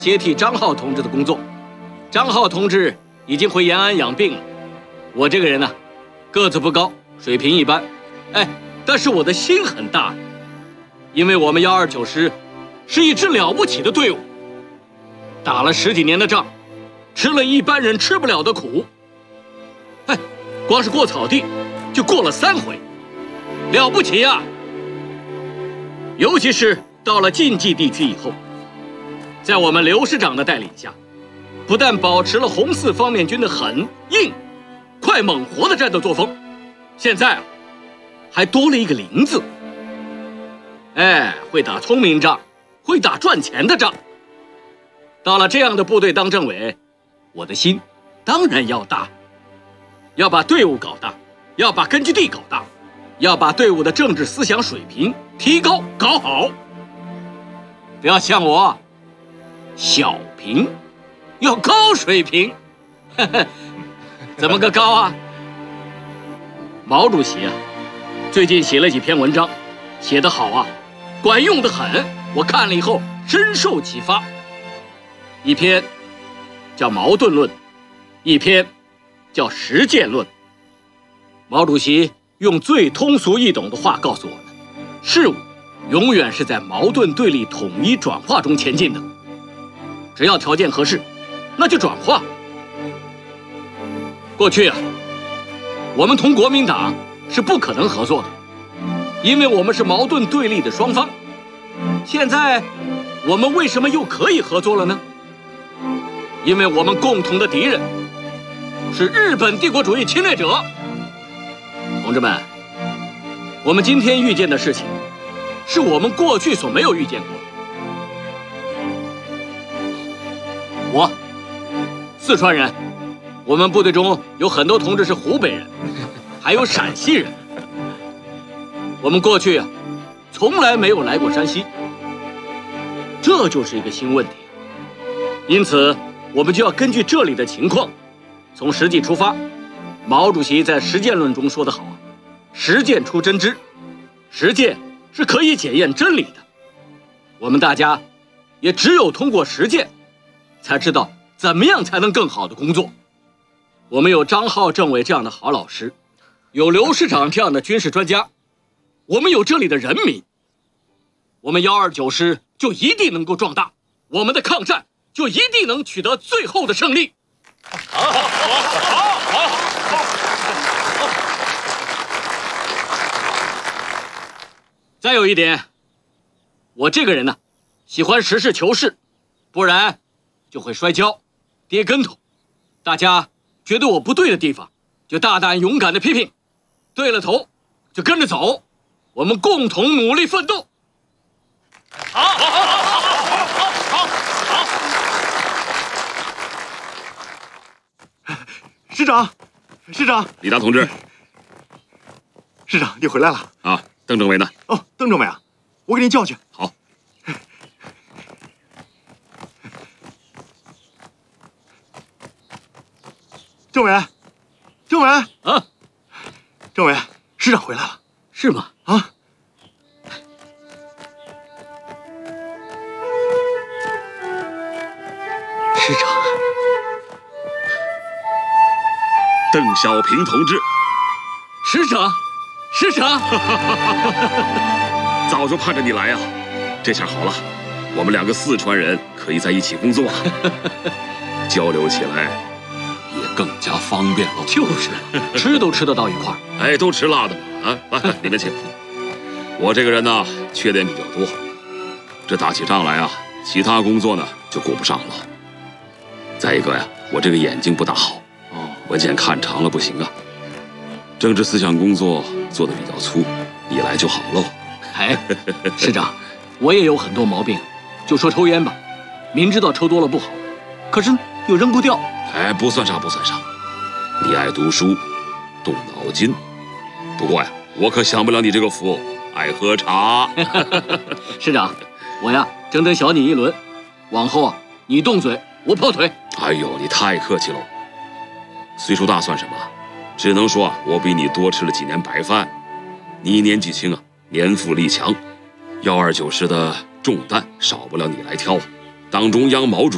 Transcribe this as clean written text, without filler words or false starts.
接替张浩同志的工作。张浩同志已经回延安养病了。我这个人呢，个子不高，水平一般，但是我的心很大，因为我们129师是一支了不起的队伍，打了10几年的仗，吃了一般人吃不了的苦。光是过草地就过了3回，了不起呀！尤其是到了晋冀地区以后，在我们刘师长的带领下，不但保持了红四方面军的狠、硬、快、猛、活的战斗作风，现在还多了一个灵字。会打聪明仗，会打赚钱的仗。到了这样的部队当政委，我的心当然要大，要把队伍搞大，要把根据地搞大，要把队伍的政治思想水平提高搞好。不要像我小平，要高水平。怎么个高啊？毛主席啊，最近写了几篇文章，写得好啊，管用得很，我看了以后深受启发。一篇叫矛盾论，一篇叫实践论。毛主席用最通俗易懂的话告诉我们，事物永远是在矛盾对立统一转化中前进的，只要条件合适，那就转化。过去啊，我们同国民党是不可能合作的，因为我们是矛盾对立的双方。现在我们为什么又可以合作了呢？因为我们共同的敌人是日本帝国主义侵略者。同志们，我们今天遇见的事情是我们过去所没有遇见过的。我四川人，我们部队中有很多同志是湖北人，还有陕西人。我们过去啊，从来没有来过山西，这就是一个新问题。因此我们就要根据这里的情况，从实际出发。毛主席在实践论中说得好啊，实践出真知，实践是可以检验真理的。我们大家也只有通过实践，才知道怎么样才能更好的工作。我们有张浩政委这样的好老师，有刘师长这样的军事专家，我们有这里的人民，我们129师就一定能够壮大，我们的抗战就一定能取得最后的胜利。再有一点，我这个人呢，喜欢实事求是，不然就会摔跤、跌跟头。大家觉得我不对的地方，就大胆勇敢的批评；对了头，就跟着走。我们共同努力奋斗。好。 师长，师长， 李达同志， 师长，你回来了啊？邓政委呢？ 哦，邓政委啊，我给您叫去。 好。 政委，政委啊， 政委，师长回来了， 是吗？ 啊。 师长， 邓小平同志， 师长，师长， 早就盼着你来呀！这下好了，我们2个四川人可以在一起工作，交流起来也更加方便了。 就是，吃都吃得到一块儿。 都吃辣的嘛啊！来，你们请。我这个人呢，缺点比较多，这打起仗来啊，其他工作呢就顾不上了。再一个呀，我这个眼睛不大好，文件看长了不行啊。政治思想工作做得比较粗，你来就好喽。 师长，我也有很多毛病，就说抽烟吧，明知道抽多了不好，可是又扔不掉。 不算啥，不算啥。你爱读书，动脑筋。不过呀，我可享不了你这个福，爱喝茶。 师长，我呀整整小你一轮，往后啊，你动嘴，我跑腿。 哎呦，你太客气了。岁数大算什么？只能说啊，我比你多吃了几年白饭。你年纪轻啊，年富力强，129师的重担少不了你来挑。党中央毛主